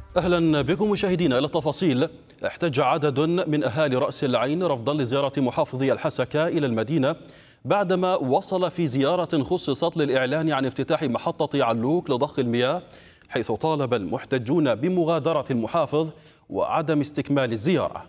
أهلا بكم مشاهدينا. إلى التفاصيل. احتج عدد من أهالي رأس العين رفضا لزيارة محافظي الحسكة إلى المدينة بعدما وصل في زيارة خصصت للإعلان عن افتتاح محطة علوك لضخ المياه، حيث طالب المحتجون بمغادرة المحافظ وعدم استكمال الزيارة.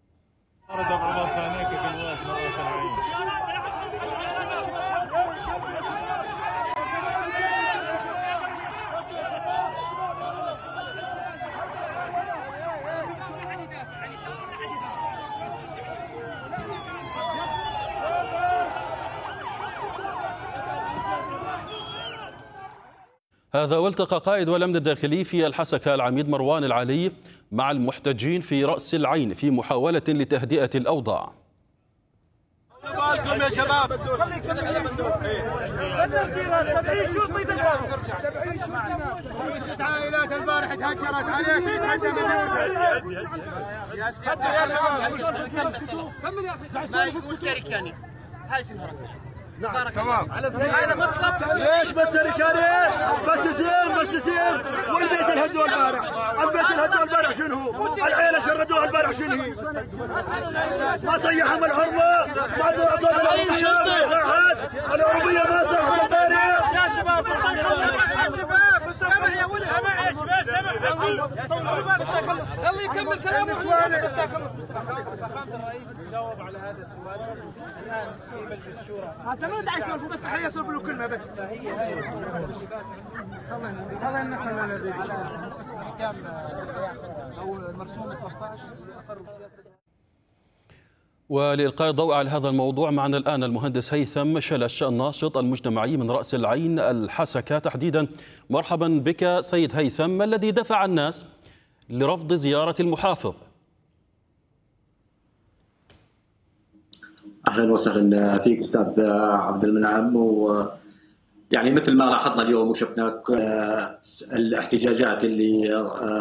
هذا والتقى قائد الأمن الداخلي في الحسكة العميد مروان العلي مع المحتجين في رأس العين في محاولة لتهدئة الأوضاع. يا شباب 70 عائلات البارح تهجرت عليك يا شباب كمل يا اخي ما يقول سركاني هاي اسمها رسل. نعم تمام. هذا مطلب ليش بس سركاني بس سيم والبيت الهدوا البارح شنو هو؟ العيله شردوها البارح شنو هي؟ ما طيحهم الحرمه ما طيحوا العربيه ما صارت البارح يا شباب مستقبل يا ولد سمع يلا يكمل كلامه. سخامة الرئيس جاوب على هذا السؤال الآن في مجلس الشورى. ما داعي يسولفوا بس خليه يسولفوا له كلمة بس. فهي هذا النحو الذي على احكام او المرسوم 13 اللي اقروا بسيادته. ولإلقاء الضوء على هذا الموضوع معنا الآن المهندس هيثم شلش الناشط المجتمعي من رأس العين الحسكة تحديدا. مرحبا بك سيد هيثم. ما الذي دفع الناس لرفض زيارة المحافظ؟ اهلا وسهلا فيك استاذ عبد المنعم. يعني مثل ما لاحظنا اليوم وشفنا الاحتجاجات اللي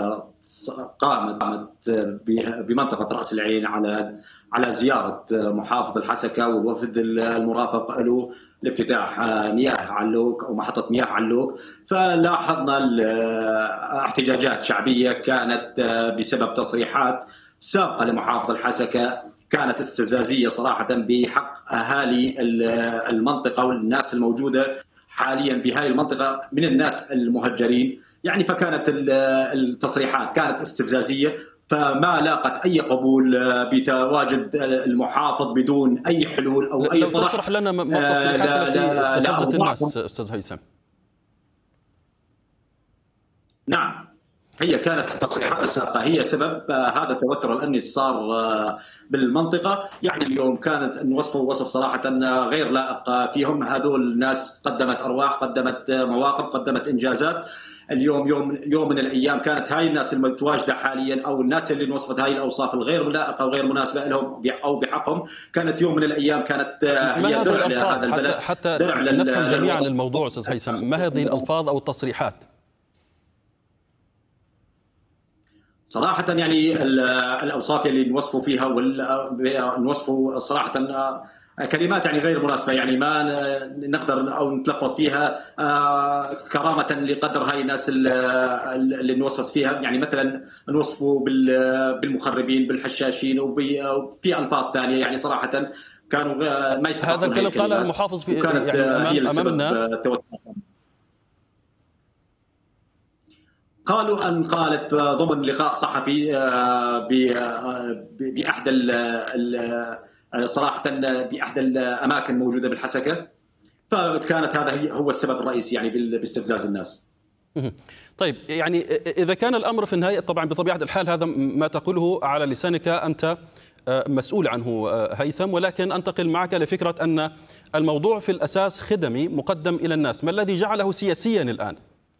قامت بمنطقه راس العين على زياره محافظ الحسكه والوفد المرافق له لافتتاح مياه علوك او محطه مياه علوك. فلاحظنا احتجاجات شعبيه كانت بسبب تصريحات سابقه لمحافظ الحسكه كانت استفزازيه صراحه بحق اهالي المنطقه والناس الموجوده حاليا بهذه المنطقه من الناس المهجرين. يعني فكانت التصريحات كانت استفزازيه، فما لاقت اي قبول بتواجد المحافظ بدون اي حلول او اي لو تشرح لنا ما التصريحات التي استفزت الناس استاذ هيثم. نعم، هي كانت التصريحات السابقه هي سبب هذا التوتر الامني صار بالمنطقه. يعني اليوم كانت وصف صراحه غير لائق فيهم. هذول الناس قدمت ارواح، قدمت مواقف، قدمت انجازات. اليوم يوم من الايام كانت هاي الناس المتواجده حاليا او الناس اللي وصفت هاي الاوصاف الغير لائقه وغير مناسبه لهم او بحقهم، كانت يوم من الايام كانت هي درع لهذا البلد. حتى نفهم جميعا الموضوع استاذ هيثم، ما هذه الالفاظ او التصريحات؟ صراحة يعني الأوصاف اللي نوصفوا فيها نوصفوا صراحة كلمات يعني غير مناسبة، يعني ما نقدر أو نتلفظ فيها كرامة لقدر هاي الناس اللي نوصف فيها. يعني مثلا نوصفوا بالمخربين بالحشاشين وفي ألفاظ ثانية يعني صراحة كانوا ما يستحقون. هذا الكلام قال المحافظ في يعني أمام الناس. قالوا أن قالت ضمن لقاء صحفي بأحد صراحة بأحد الأماكن موجودة بالحسكة، فكانت هذا هو السبب الرئيسي يعني باستفزاز الناس. طيب، يعني إذا كان الأمر في النهاية طبعا بطبيعة الحال هذا ما تقوله على لسانك أنت مسؤول عنه هيثم، ولكن أنتقل معك لفكرة أن الموضوع في الأساس خدمي مقدم إلى الناس، ما الذي جعله سياسيا الآن؟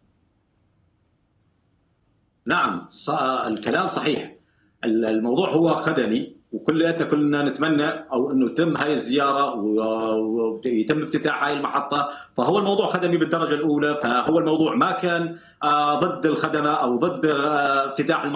نعم، الكلام صحيح. الموضوع هو خدمي، كلنا نتمنى او انه تتم هاي الزياره ويتم افتتاح هاي المحطه. فهو الموضوع خدمي بالدرجه الاولى، فهو الموضوع ما كان ضد الخدمه او ضد افتتاح المحطه.